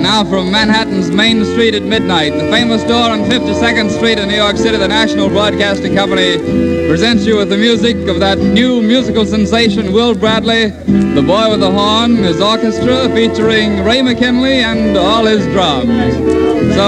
now from Manhattan's Main Street at midnight, the famous store on 52nd Street in New York City, the National Broadcasting Company presents you with the music of that new musical sensation, Will Bradley, the boy with the horn, his orchestra featuring Ray McKinley and all his drums. So